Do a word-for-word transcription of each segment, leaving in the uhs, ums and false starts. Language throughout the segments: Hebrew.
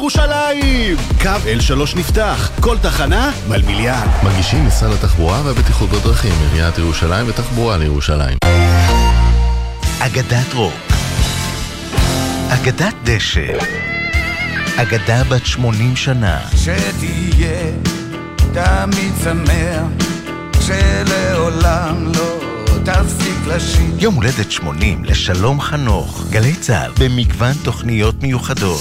ירושלים! קו אל שלוש נפתח, כל תחנה מלמיליאן. מגישים משרד התחבורה והבטיחות בדרכים, עיריית ירושלים ותחבורה לירושלים. אגדת רוק, אגדת דשא, אגדה בת שמונים שנה. שתהיה תמיד שמח, שלעולם לא תפסיק לשיר. יום הולדת שמונים לשלום חנוך, גלי צהל במגוון תוכניות מיוחדות.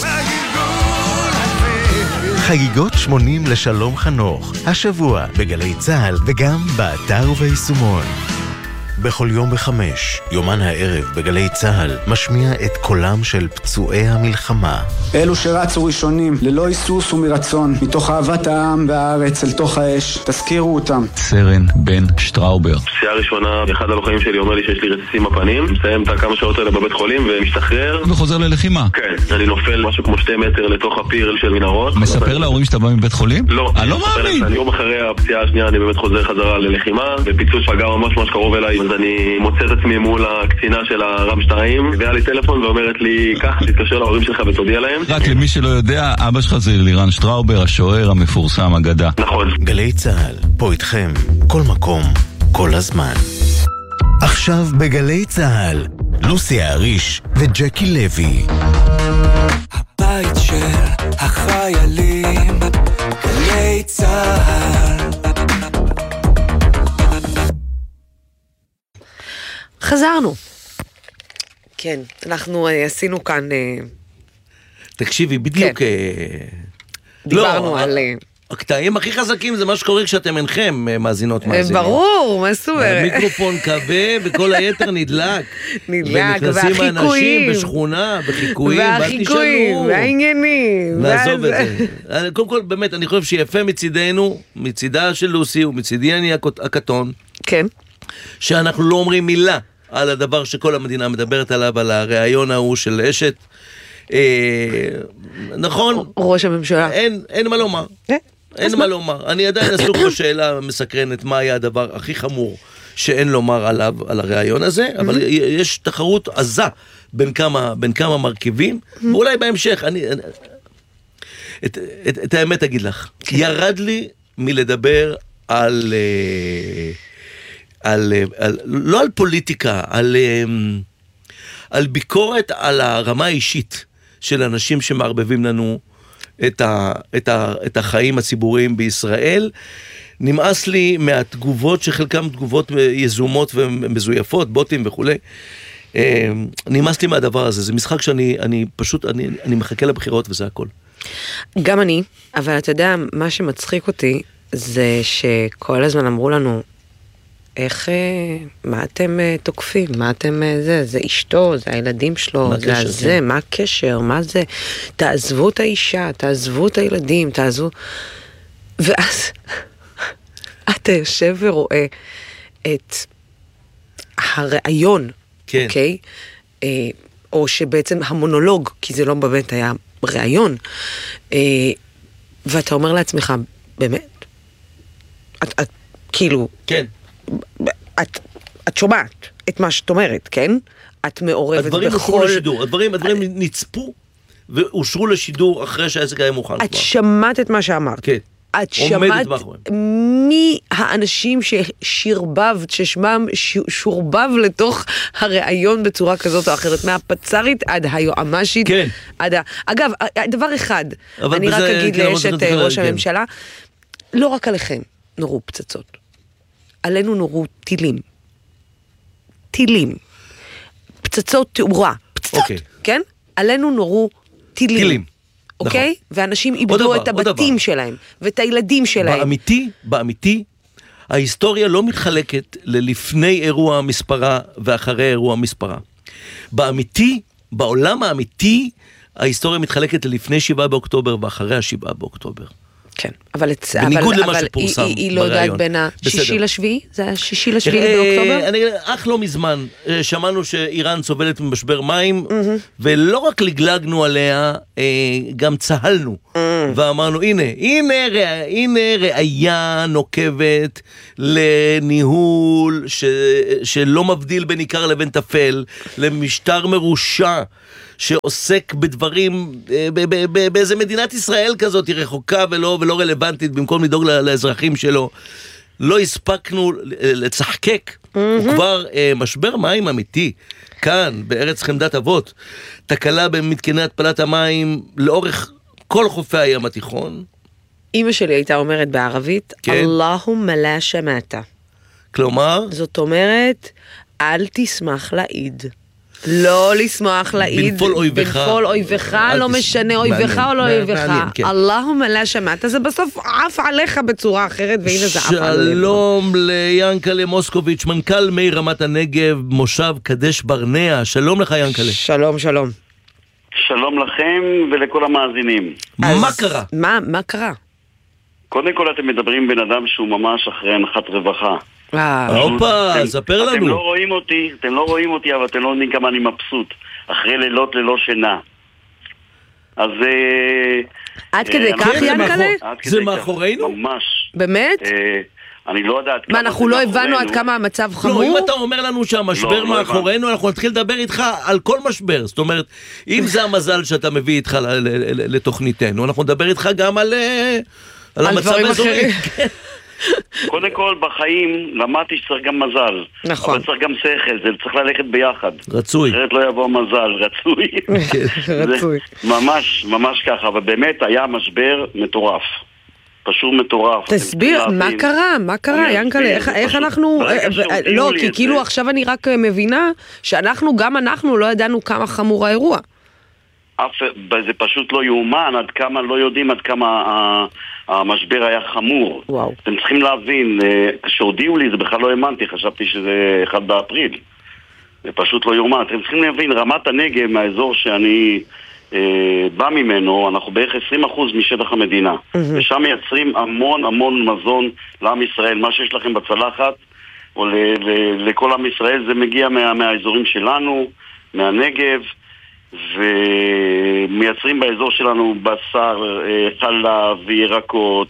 חגיגות שמונים לשלום חנוך, השבוע בגלי צהל וגם באתר וביישומון. בכל יום בחמש, יומן הערב בגלי צהל משמיע את קולם של פצועי המלחמה. אלו שרצו ראשונים, ללא היסוס ומרצון, מתוך אהבת העם והארץ אל תוך האש, תזכירו אותם. סרן בן שטראובר. פציעה ראשונה, אחד הלוחמים שלי אומר לי שיש לי רציסים בפנים, מסיים את הכמה שעות האלה בבית חולים ומשתחרר. וחוזר ללחימה. כן, אני נופל משהו כמו שתי מטר לתוך הפיר של מנהרות. מספר להורים שאתה בא מבית חולים? לא. אני לא מאמין. אני יום אחרי הפציעה השנייה אני באמת חוזר חזרה ללחימה, ופיצוץ פגע ממש ממש קרוב אליי, אז אני מוצא את עצמי מול הקצינה של הרם שתיים, והיה לי טלפון ואומרת לי, כך, תתקשר להורים שלך ותודיע להם. רק למי שלא יודע, אבא שלך זה לירן שטראובר, השוער המפורסם, אגדה. נכון. גלי צהל, פה איתכם, כל מקום, כל הזמן. עכשיו בגלי צהל, לוסי האריש וג'קי לוי. הבית של החיילים, גלי צהל. חזרנו. כן, אנחנו עשינו כאן... תקשיבי, בדיוק... דיברנו על... הקטעים הכי חזקים זה מה שקורה כשאתם אינכם מאזינות מאזינים. ברור, מה זאת אומרת? המיקרופון כבה וכל היתר נדלק. נדלק, ונכנסים והחיקויים. האנשים בשכונה, בחיקויים, והחיקויים, והעניינים. נעזוב את זה. קודם כל, באמת, אני חושב שיפה מצידנו, מצידה של לוסי ומצידי אני הקטון. כן. שאנחנו לא אומרים מילה על הדבר שכל המדינה מדברת עליו, על הרעיון ההוא של אשת. נכון? ראש הממשלה. אין, אין מה לומר. אין מה לומר. אני עדיין עסוק בשאלה מסקרנת מה היה הדבר הכי חמור שאין לומר עליו, על הרעיון הזה, אבל יש תחרות עזה בין כמה, בין כמה מרכיבים, ואולי בהמשך, אני, את, את, את האמת אגיד לך, ירד לי מלדבר על, על, על, לא על פוליטיקה, על, על ביקורת על הרמה האישית של אנשים שמערבבים לנו את, ה, את, ה, את החיים הציבוריים בישראל. נמאס לי מהתגובות שחלקם תגובות יזומות ומזויפות, בוטים וכו'. נמאס לי מהדבר הזה. זה משחק שאני אני פשוט, אני, אני מחכה לבחירות וזה הכל. גם אני, אבל אתה יודע, מה שמצחיק אותי זה שכל הזמן אמרו לנו, איך, מה אתם תוקפים? מה אתם זה? זה אשתו, זה הילדים שלו, זה הזה, מה הקשר? מה זה? תעזבו את האישה, תעזבו את הילדים, תעזבו... ואז אתה יושב ורואה את הרעיון, כן. אוקיי? או שבעצם המונולוג, כי זה לא באמת היה רעיון, ואתה אומר לעצמך, באמת? את, את, כאילו... כן. את, את שומעת את מה שאת אומרת, כן? את מעורבת בכל... הדברים אושרו לשידור, הדברים, הדברים נצפו ואושרו לשידור אחרי שהעסק היה מוכן. את שמעת את מה שאמרת. כן. את שמעת מי האנשים ששרבבת, ששמם שורבב לתוך הרעיון בצורה כזאת או אחרת, מהפצרית עד היועמשית. כן. עד ה... אגב, דבר אחד, אני רק אגיד לאשת ראש הממשלה, לא רק עליכם נורו פצצות. עלינו נורו טילים. טילים. פצצות תאורה. פצצות, כן? עלינו נורו טילים. טילים. אוקיי? ואנשים איבדו את הבתים שלהם, ואת הילדים שלהם. באמיתי, באמיתי, ההיסטוריה לא מתחלקת ללפני אירוע מספרה ואחרי אירוע מספרה. באמיתי, בעולם האמיתי, ההיסטוריה מתחלקת ללפני שבעה באוקטובר ואחרי השבעה באוקטובר. כן, אבל, בניגוד אבל, למה אבל שפורסם היא, היא לא יודעת בין השישי לשביעי? זה השישי לשביעי באוקטובר? אני, אך לא מזמן שמענו שאיראן סובלת ממשבר מים, ולא רק לגלגנו עליה, גם צהלנו ואמרנו, הנה, הנה, הנה ראיה נוקבת לניהול ש, שלא מבדיל בין עיקר לבין טפל, למשטר מרושע, שעוסק בדברים, ב- ב- ב- באיזה מדינת ישראל כזאת, היא רחוקה ולא, ולא רלוונטית, במקום לדאוג לאזרחים שלו. לא הספקנו לצחקק, הוא כבר משבר מים אמיתי, כאן, בארץ חמדת אבות, תקלה במתקני התפלת המים לאורך כל חופי הים התיכון. אמא שלי הייתה אומרת בערבית, אלוהומה לה שמעת. כלומר? זאת אומרת, אל תשמח לעיד. לא לשמוח לעיד, בנפול אויבך, בנפול אויבך, לא משנה אויבך או לא אויבך, אלוהומה לה שמעת, זה בסוף עף עליך בצורה אחרת, והנה זה עף עליך. שלום ליאנקלה מוסקוביץ', מנכ"ל מי רמת הנגב, מושב קדש ברנע, שלום לך יאנקלה. שלום, שלום. שלום לכם ולכל המאזינים. מה קרה? מה, מה קרה? קודם כל אתם מדברים בן אדם שהוא ממש אחרי הנחת רווחה. הופה, ספר לנו. אתם לא רואים אותי, אתם לא רואים אותי, אבל אתם לא יודעים כמה אני מבסוט. אחרי לילות ללא שינה. אז... עד כדי כך, יאנקלה? זה מאחורינו? ממש. באמת? אני לא יודעת... מה, אנחנו לא הבנו עד כמה המצב חמור? לא, אם אתה אומר לנו שהמשבר מאחורינו, אנחנו נתחיל לדבר איתך על כל משבר. זאת אומרת, אם זה המזל שאתה מביא איתך לתוכניתנו, אנחנו נדבר איתך גם על המצב האזורי. קודם כל, בחיים למדתי שצריך גם מזל. נכון. אבל צריך גם שכל, זה צריך ללכת ביחד. רצוי. אחרת לא יבוא מזל, רצוי. רצוי. ממש, ממש ככה, אבל באמת היה משבר מטורף. פשוט מטורף. תסביר, מה קרה? מה קרה, יאנקלה? איך אנחנו... לא, כי כאילו עכשיו אני רק מבינה שאנחנו, גם אנחנו לא ידענו כמה חמור האירוע. זה פשוט לא יאומן עד כמה, לא יודעים עד כמה המשבר היה חמור. וואו. אתם צריכים להבין, כשהודיעו לי זה בכלל לא האמנתי, חשבתי שזה אחד באפריל. זה פשוט לא יאומן. אתם צריכים להבין, רמת הנגב מהאזור שאני אה, בא ממנו, אנחנו בערך עשרים אחוז משטח המדינה. Mm-hmm. ושם מייצרים המון המון מזון לעם ישראל. מה שיש לכם בצלחת, או ל- ל- לכל עם ישראל, זה מגיע מה- מהאזורים שלנו, מהנגב. ומייצרים באזור שלנו בשר, חלב, ירקות,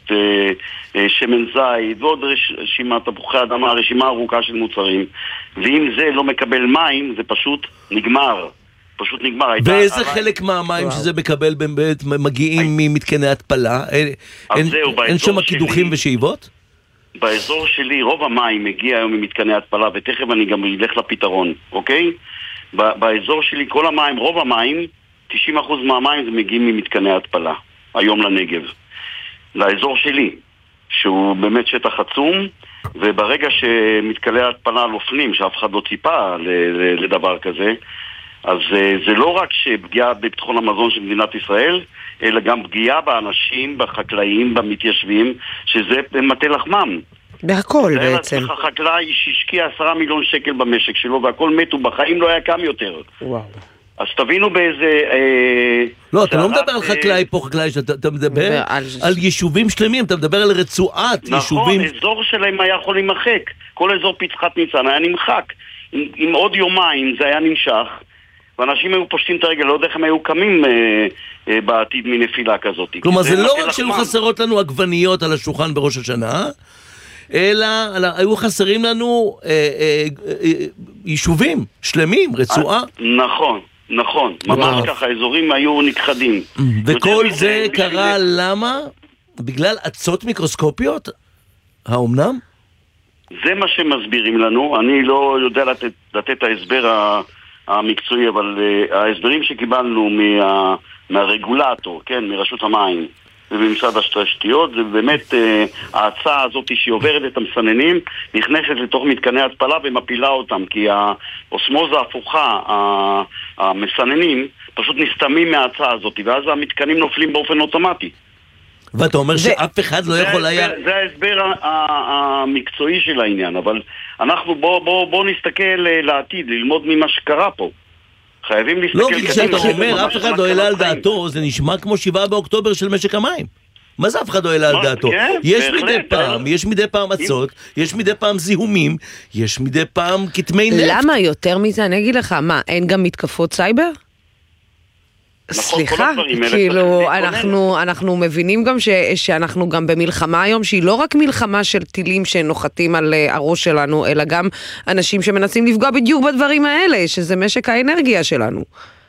שמן זית ועוד רשימה, תפוחי אדמה, רשימה ארוכה של מוצרים, ואם זה לא מקבל מים זה פשוט נגמר, פשוט נגמר. ואיזה חלק מהמים שזה מקבל באמת מגיעים ממתקני התפלה? אין שם קידוחים ושאיבות? באזור שלי רוב המים מגיע היום ממתקני התפלה, ותכף אני גם אלך לפתרון, אוקיי? באזור שלי כל המים, רוב המים, תשעים אחוז מהמים זה מגיעים ממתקני התפלה, היום לנגב. לאזור שלי, שהוא באמת שטח עצום, וברגע שמתקני התפלה נופלים, שאף אחד לא ציפה לדבר כזה, אז זה לא רק שפגיעה בביטחון המזון של מדינת ישראל, אלא גם פגיעה באנשים, בחקלאים, במתיישבים, שזה מטה לחמם. בהכל בעצם. זה חקלאי שהשקיע עשרה מיליון שקל במשק שלו, והכל מתו, בחיים לא היה קם יותר. וואו. אז תבינו באיזה... אה, לא, אתה לא מדבר על חקלאי פה, חקלאי, אתה מדבר על יישובים שלמים, אתה מדבר על רצועת יישובים... נכון, אזור שלהם היה יכול להימחק. כל אזור פצחת ניצן היה נמחק. עם עוד יומיים זה היה נמשך, ואנשים היו פושטים את הרגל, לא יודע איך הם היו קמים אה, אה, בעתיד מנפילה כזאת. כלומר, זה לא רק שהיו חסרות לנו עגבניות על השולחן בראש השנה, אלא היו חסרים לנו אה, אה, אה, יישובים שלמים, רצועה. נכון, נכון. ממש ככה, האזורים היו נכחדים. וכל זה קרה למה? בגלל עצות מיקרוסקופיות? האומנם? זה מה שמסבירים לנו. אני לא יודע לתת, לתת את ההסבר המקצועי, אבל uh, ההסברים שקיבלנו מה, מהרגולטור, כן, מרשות המים ובמשרד התשתיות, זה באמת uh, ההצעה הזאת שהיא עוברת את המסננים, נכנסת לתוך מתקני התפלה ומפילה אותם, כי האוסמוזה ההפוכה, המסננים, פשוט נסתמים מההצעה הזאת, ואז המתקנים נופלים באופן אוטומטי. ואתה אומר שאף אחד לא יכול היה... זה ההסבר המקצועי של העניין, אבל אנחנו בואו נסתכל לעתיד, ללמוד ממה שקרה פה. חייבים להסתכל... לא, כי כשאתה אומר אף אחד לא העלה על דעתו, זה נשמע כמו שבעה באוקטובר של משק המים. מה זה אף אחד לא העלה על דעתו? יש מדי פעם, יש מדי פעם עצות, יש מדי פעם זיהומים, יש מדי פעם כתמי נפט. למה יותר מזה? אני אגיד לך, מה, אין גם מתקפות סייבר? סליחה, כאילו, אנחנו, אנחנו מבינים גם ש, שאנחנו גם במלחמה היום, שהיא לא רק מלחמה של טילים שנוחתים על הראש שלנו, אלא גם אנשים שמנסים לפגוע בדיוק בדברים האלה, שזה משק האנרגיה שלנו.